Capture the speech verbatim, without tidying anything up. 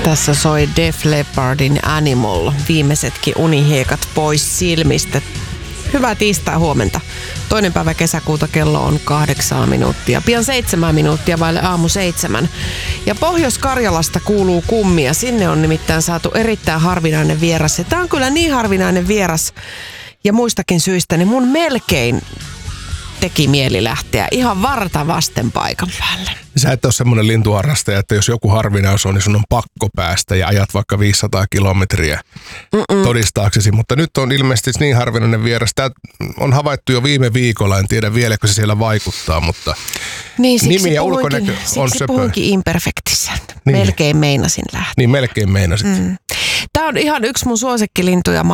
Tässä soi Def Leppardin Animal. Viimeisetkin unihiekat pois silmistä. Hyvää tiistai huomenta. Toinen päivä kesäkuuta, kello on kahdeksan minuuttia. Pian seitsemän minuuttia vaille aamu seitsemän. Ja Pohjois-Karjalasta kuuluu kummia. Sinne on nimittäin saatu erittäin harvinainen vieras. Ja tää on kyllä niin harvinainen vieras ja muistakin syistä, niin mun melkein teki mieli lähteä ihan varta vasten paikan päälle. Sä et ole semmoinen lintuharrastaja, että jos joku harvinaisuus on, niin sun on pakko päästä ja ajat vaikka viisisataa kilometriä Mm-mm. todistaaksesi. Mutta nyt on ilmeisesti niin harvinainen vieras. Tämä on havaittu jo viime viikolla, en tiedä vieläkö se siellä vaikuttaa, mutta niin, nimi ja ulkonäkö on siksi söpö. puhunkin imperfektissä. Niin. Melkein meinasin lähteä. Niin, melkein meinasit. Mm. Tämä on ihan yksi mun suosikkilintuja